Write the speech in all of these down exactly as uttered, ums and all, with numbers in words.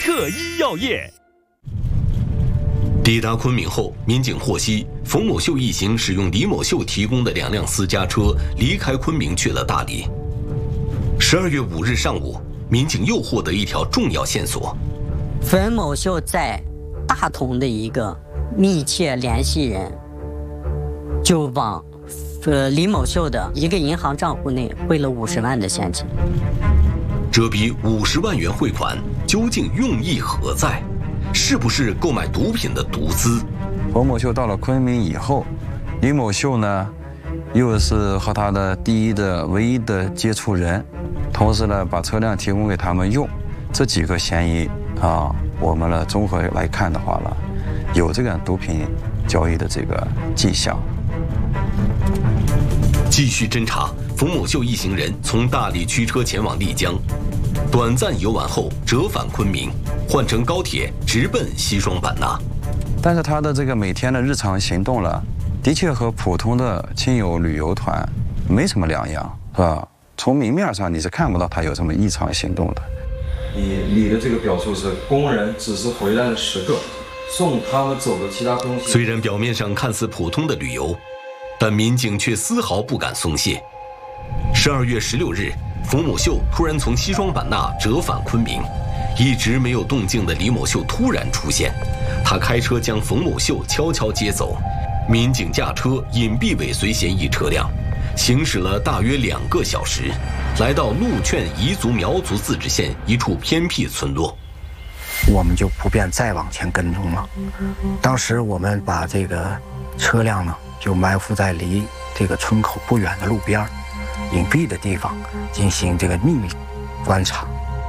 特医药业。 抵达昆明后，民警获悉，冯某秀一行使用李某秀提供的两辆私家车离开昆明去了大理。十二月五日上午，民警又获得一条重要线索： 冯某秀在大同的一个密切联系人，就往呃李某秀的一个银行账户内汇了五十万的现金。 这笔五十万元汇款究竟用意何在？是不是购买毒品的毒资？ 冯某秀到了昆明以后，李某秀呢，又是和他的第一的唯一的接触人，同时呢，把车辆提供给他们用，这几个嫌疑啊，我们呢综合来看的话呢，有这个毒品交易的这个迹象。 继续侦查，冯某秀一行人从大理驱车前往丽江，短暂游玩后折返昆明，换乘高铁直奔西双版纳。 但是他的这个每天的日常行动了，的确和普通的亲友旅游团没什么两样，是吧？从明面上你是看不到他有什么异常行动的。 你你的这个表述是工人只是回来的时刻，送他们走的其他东西。 虽然表面上看似普通的旅游，但民警却丝毫不敢松懈。十二月十六日，冯某秀突然从西双版纳折返昆明，一直没有动静的李某秀突然出现，他开车将冯某秀悄悄接走，民警驾车隐蔽尾随嫌疑车辆，行驶了大约两个小时，来到陆劝彝族苗族自治县一处偏僻村落。 我们就不便再往前跟踪了。当时我们把这个车辆呢，就埋伏在离这个村口不远的路边隐蔽的地方，进行这个秘密观察。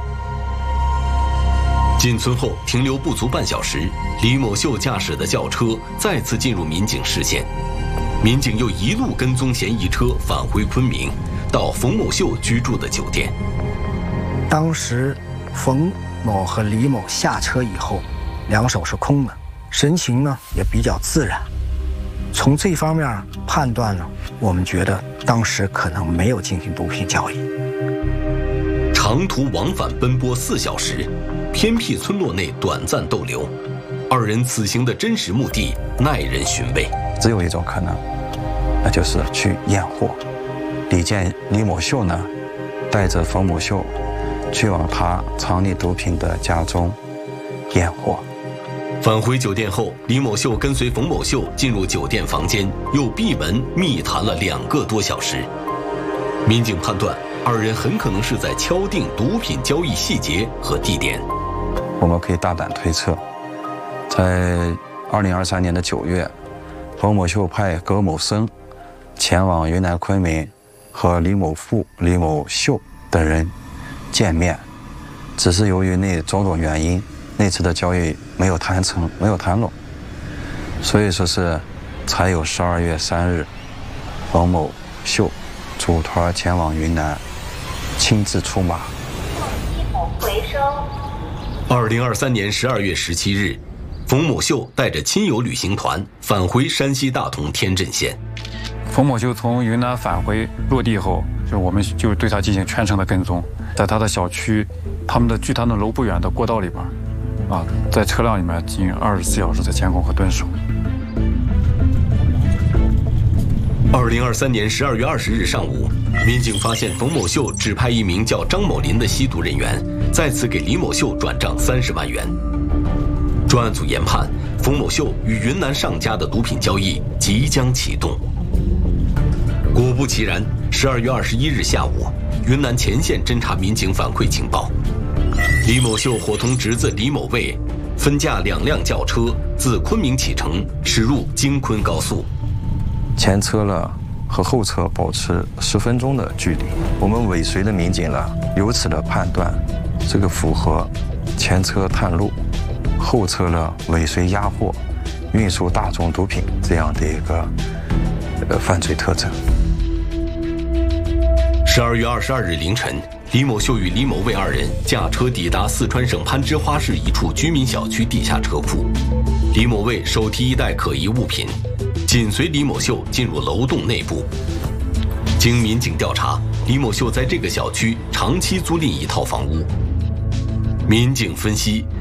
进村后停留不足半小时，李某秀驾驶的轿车再次进入民警视线。民警又一路跟踪嫌疑车返回昆明，到冯某秀居住的酒店。 当时冯某和李某下车以后，两手是空的，神情呢也比较自然。从这方面判断呢，我们觉得当时可能没有进行毒品交易。 长途往返奔波四小时，偏僻村落内短暂逗留，二人此行的真实目的耐人寻味。 只有一种可能，那就是去验货。李见李某秀呢，带着冯某秀去往他藏匿毒品的家中验货。 返回酒店后，李某秀跟随冯某秀进入酒店房间，又闭门密谈了两个多小时。民警判断，二人很可能是在敲定毒品交易细节和地点。 我们可以大胆推测，在二零二三年的九月，冯某秀派葛某生前往云南昆明，和李某富、李某秀等人见面，只是由于那种种原因，那次的交易没有谈成，没有谈拢，所以说是才有十二月三日，冯某秀组团前往云南，亲自出马。 回收。二零二三年十二月十七日，冯某秀带着亲友旅行团返回山西大同天震县。 冯某秀从云南返回落地后，就我们就对他进行全程的跟踪，在他的小区，他们的距他的楼不远的过道里边，啊，在车辆里面进行二十四小时的监控和蹲守。 二零二三年十二月二十日上午，民警发现冯某秀指派一名叫张某林的吸毒人员，再次给李某秀转账三十万元。专案组研判，冯某秀与云南上家的毒品交易即将启动。果不其然，十二月二十一日下午，云南前线侦查民警反馈情报，李某秀伙同侄子李某卫分驾两辆轿车自昆明启程，驶入京昆高速。 前车呢和后车保持十分钟的距离，我们尾随的民警呢由此的判断，这个符合前车探路，后车呢尾随押货，运输大宗毒品这样的一个呃犯罪特征。 十二月二十二日凌晨，李某秀与李某卫二人驾车抵达四川省攀枝花市一处居民小区地下车库。李某卫手提一袋可疑物品，紧随李某秀进入楼栋内部。经民警调查，李某秀在这个小区长期租赁一套房屋。民警分析，